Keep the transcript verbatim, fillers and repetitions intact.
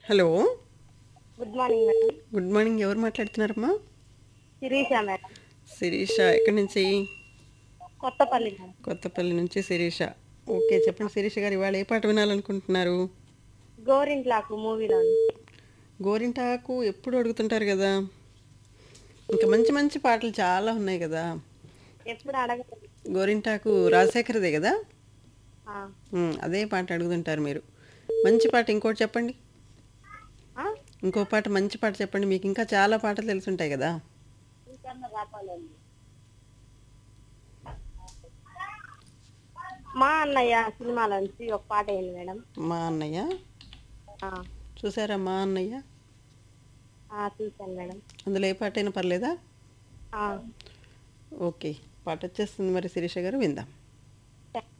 Hello. Good morning madam. Good morning. ఎవరు మాట్లాడుతున్నారమ్మా? Sirisha madam. Sirisha. ఎక్కడి నుంచి? కొత్తపల్లి మేడం. కొత్తపల్లి నుంచి శిరీష. ఓకే, చెప్పండి శిరీష గారు, ఇవాళ ఏ పాట వినాలనుకుంటున్నారు? గోరింట్లాకు మూవీలో గోరింటాకు ఎప్పుడు అడుగుతుంటారు కదా. ఇంకా మంచి మంచి పాటలు చాలా ఉన్నాయి కదా. ఎప్పుడు అడగలేదు. గోరింటాకు రాజశేఖరదే కదా. ఆ, ఉమ్, అదే పాట అడుగుతుంటారు మీరు. మంచి పాట ఇంకోటి చెప్పండి. ఆ? ఇంకో పాట, మంచి పాట చెప్పండి. మీకు ఇంకా చాలా పాటలు తెలుసుంటాయి కదా. మా అన్నయ్య సినిమాలోంచి ఒక పాట అయింది మేడం. మా అన్నయ్య. ఆ, చూసారా మా అన్నయ్య? ఆ, చూశాను మేడం. అందులో ఏ పాట అయినా పర్లేదా? ఆ. ఓకే, పాట వచ్చేస్తుంది మరి శిరీష గారు, విందాం.